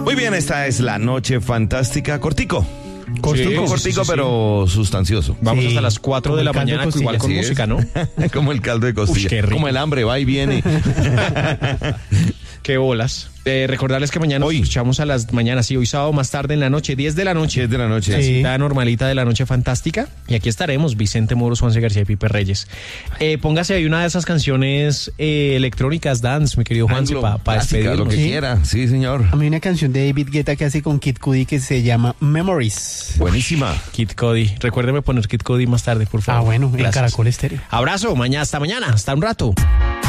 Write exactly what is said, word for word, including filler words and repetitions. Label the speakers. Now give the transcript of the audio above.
Speaker 1: Muy bien, esta es la noche fantástica. Cortico.
Speaker 2: Cortico,
Speaker 1: Sí, cortico,
Speaker 2: sí, sí, sí.
Speaker 1: pero sustancioso.
Speaker 2: Vamos
Speaker 3: Sí,
Speaker 2: hasta las cuatro
Speaker 3: como
Speaker 2: de la
Speaker 3: el caldo de
Speaker 2: mañana,
Speaker 3: costilla.
Speaker 2: igual con
Speaker 1: Así es.
Speaker 2: música, ¿no?
Speaker 1: Como el caldo de costilla.
Speaker 2: Uy, qué rico.
Speaker 1: Como el hambre, va y viene.
Speaker 2: Qué bolas. Eh, recordarles que mañana
Speaker 1: Hoy.
Speaker 2: nos escuchamos a las mañanas, sí, hoy sábado más tarde en la noche, diez de la noche.
Speaker 1: diez de la noche.
Speaker 2: La
Speaker 3: Sí.
Speaker 2: cita normalita de la noche fantástica. Y aquí estaremos, Vicente Moros, Juanse García y Pipe Reyes. Eh, póngase ahí una de esas canciones eh, electrónicas dance, mi querido Juanse,
Speaker 1: Anglo,
Speaker 2: para
Speaker 1: clásica,
Speaker 2: despedirnos.
Speaker 1: lo que
Speaker 3: Sí.
Speaker 1: quiera. Sí, señor.
Speaker 3: A mí una canción de David Guetta que hace con Kid Cudi que se llama Memories.
Speaker 1: Buenísima.
Speaker 2: Kid Cody. Recuérdeme poner Kid Cody más tarde, por favor.
Speaker 3: Ah, bueno, en
Speaker 2: Gracias.
Speaker 3: Caracol Estéreo.
Speaker 2: Abrazo, mañana, hasta mañana, hasta un rato.